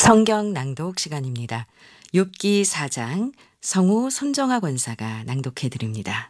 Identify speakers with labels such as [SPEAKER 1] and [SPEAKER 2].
[SPEAKER 1] 성경 낭독 시간입니다. 욥기 4장 성우 손정아 권사가 낭독해 드립니다.